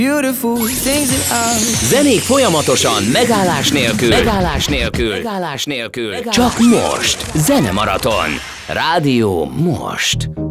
Beautiful things that are. Zenék folyamatosan, megállás nélkül. Csak most. Zenemaraton. Rádió most.